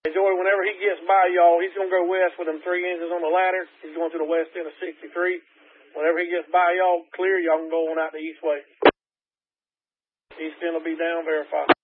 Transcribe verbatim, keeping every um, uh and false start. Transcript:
Hey, Joey, whenever he gets by y'all, he's going to go west with them three engines on the ladder. He's going to the west end of sixty-three. Whenever he gets by y'all, clear, y'all can go on out the east way. East end will be down, verify.